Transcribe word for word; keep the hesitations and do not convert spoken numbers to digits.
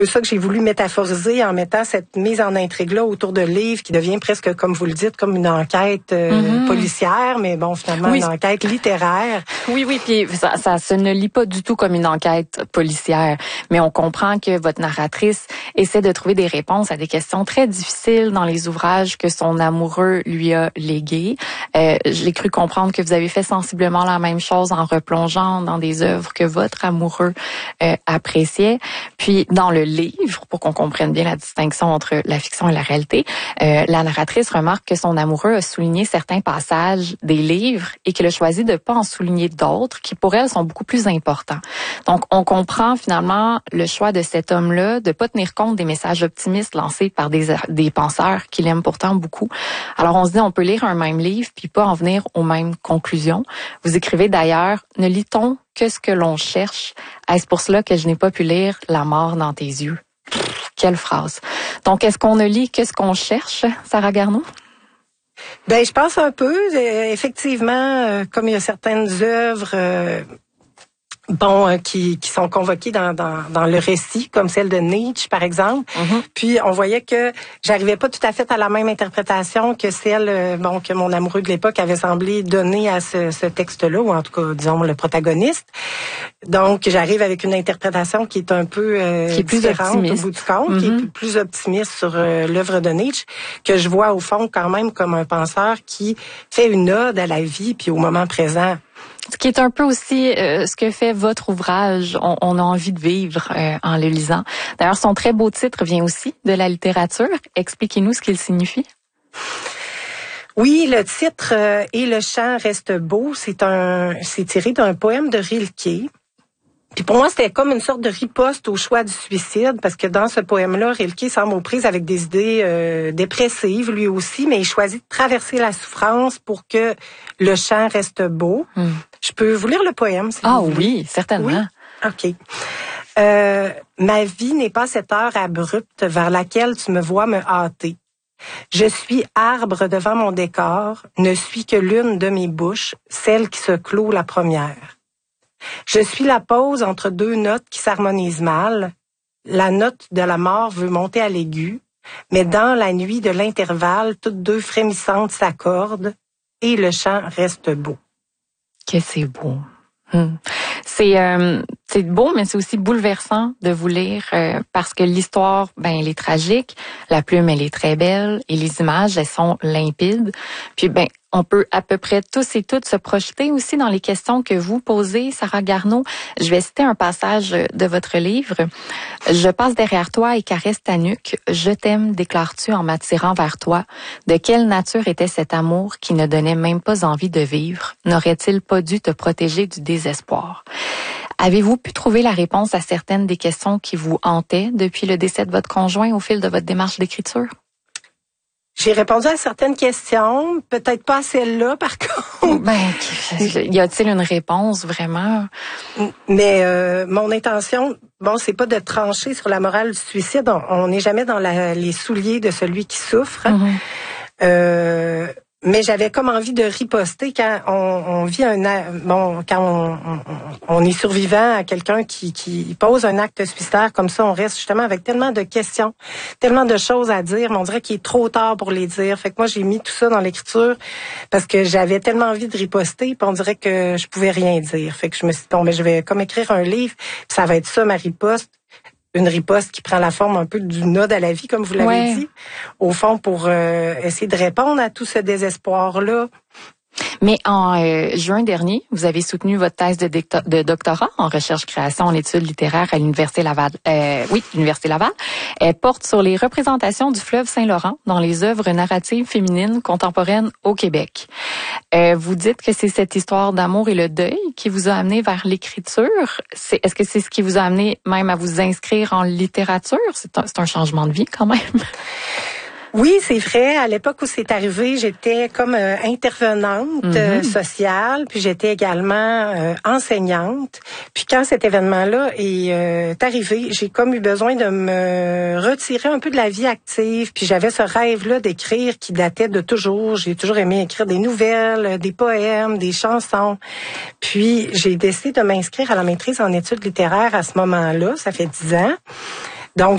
C'est ça que j'ai voulu métaphoriser en mettant cette mise en intrigue-là autour de livres qui devient presque, comme vous le dites, comme une enquête euh, mm-hmm. policière, mais bon, finalement, oui. une enquête littéraire. Oui, oui, puis ça, ça se ne lit pas du tout comme une enquête policière, mais on comprend que votre narratrice essaie de trouver des réponses à des questions très difficiles dans les ouvrages que son amoureux lui a légués. Euh, j'ai cru comprendre que vous avez fait sensiblement la même chose en replongeant dans des œuvres que votre amoureux euh, appréciait. Puis, dans le livre, pour qu'on comprenne bien la distinction entre la fiction et la réalité, euh, la narratrice remarque que son amoureux a souligné certains passages des livres et qu'il a choisi de pas en souligner d'autres qui, pour elle, sont beaucoup plus importants. Donc, on comprend finalement le choix de cet homme-là de pas tenir compte des messages optimistes lancés par des, des penseurs qu'il aime pourtant beaucoup. Alors, on se dit, on peut lire un même livre puis pas en venir aux mêmes conclusions. Vous écrivez d'ailleurs, ne lit-on que ce que l'on cherche? Est-ce pour cela que je n'ai pas pu lire La mort dans tes yeux? Pff, quelle phrase. Donc, est-ce qu'on ne lit que ce qu'on cherche, Sarah Garneau? Ben, je pense un peu. Euh, effectivement, euh, comme il y a certaines œuvres... Euh bon, euh, qui, qui sont convoqués dans, dans, dans le récit, comme celle de Nietzsche, par exemple. Mm-hmm. Puis, on voyait que j'arrivais pas tout à fait à la même interprétation que celle, euh, bon, que mon amoureux de l'époque avait semblé donner à ce, ce texte-là, ou en tout cas, disons, le protagoniste. Donc, j'arrive avec une interprétation qui est un peu euh, qui est plus différente optimiste. Au bout du compte, mm-hmm. qui est plus optimiste sur euh, l'œuvre de Nietzsche, que je vois, au fond, quand même comme un penseur qui fait une ode à la vie, puis au moment présent. Ce qui est un peu aussi euh, ce que fait votre ouvrage, on, on a envie de vivre euh, en le lisant. D'ailleurs, son très beau titre vient aussi de la littérature. Expliquez-nous ce qu'il signifie. Oui, le titre euh, « Et le chant reste beau », c'est un, c'est tiré d'un poème de Rilke. Puis pour moi, c'était comme une sorte de riposte au choix du suicide, parce que dans ce poème-là, Rilke semble aux prises avec des idées euh, dépressives, lui aussi, mais il choisit de traverser la souffrance pour que le chant reste beau. Mm. Je peux vous lire le poème, si ah, vous voulez. Oui, certainement. Oui? OK. Euh, ma vie n'est pas cette heure abrupte vers laquelle tu me vois me hâter. Je suis arbre devant mon décor, ne suis que l'une de mes bouches, celle qui se clôt la première. Je suis la pause entre deux notes qui s'harmonisent mal. La note de la mort veut monter à l'aigu, mais dans la nuit de l'intervalle, toutes deux frémissantes s'accordent et le chant reste beau. Que c'est beau. Hum. C'est euh, c'est beau, mais c'est aussi bouleversant de vous lire euh, parce que l'histoire, ben, elle est tragique, la plume, elle est très belle et les images, elles sont limpides. Puis, ben, on peut à peu près tous et toutes se projeter aussi dans les questions que vous posez, Sarah Garneau. Je vais citer un passage de votre livre. Je passe derrière toi et caresse ta nuque. Je t'aime, déclares-tu en m'attirant vers toi. De quelle nature était cet amour qui ne donnait même pas envie de vivre? N'aurait-il pas dû te protéger du désespoir? Avez-vous pu trouver la réponse à certaines des questions qui vous hantaient depuis le décès de votre conjoint au fil de votre démarche d'écriture? J'ai répondu à certaines questions, peut-être pas à celle-là, par contre. Ben, y a-t-il une réponse vraiment? Mais euh, mon intention, bon, c'est pas de trancher sur la morale du suicide. On n'est jamais dans la, les souliers de celui qui souffre. Mm-hmm. Euh, mais j'avais comme envie de riposter quand on, on vit un bon quand on, on, on est survivant à quelqu'un qui, qui pose un acte suicidaire comme ça, on reste justement avec tellement de questions, tellement de choses à dire, mais on dirait qu'il est trop tard pour les dire. Fait que moi j'ai mis tout ça dans l'écriture parce que j'avais tellement envie de riposter, puis on dirait que je pouvais rien dire. Fait que je me suis dit bon, mais je vais comme écrire un livre, puis ça va être ça ma riposte. Une riposte qui prend la forme un peu d'une ode à la vie, comme vous l'avez ouais. dit, au fond, pour euh, essayer de répondre à tout ce désespoir-là. Mais en euh, juin dernier, vous avez soutenu votre thèse de, decto- de doctorat en recherche-création en études littéraires à l'Université Laval. Euh, oui, l'Université Laval. Elle porte sur les représentations du fleuve Saint-Laurent dans les œuvres narratives féminines contemporaines au Québec. Euh, vous dites que c'est cette histoire d'amour et le deuil qui vous a amené vers l'écriture. C'est, est-ce que c'est ce qui vous a amené même à vous inscrire en littérature? C'est un, c'est un changement de vie quand même. Oui, c'est vrai. À l'époque où c'est arrivé, j'étais comme euh, intervenante mm-hmm. euh, sociale, puis j'étais également euh, enseignante. Puis quand cet événement-là est euh, arrivé, j'ai comme eu besoin de me retirer un peu de la vie active. Puis j'avais ce rêve-là d'écrire qui datait de toujours. J'ai toujours aimé écrire des nouvelles, des poèmes, des chansons. Puis j'ai décidé de m'inscrire à la maîtrise en études littéraires à ce moment-là. Ça fait dix ans.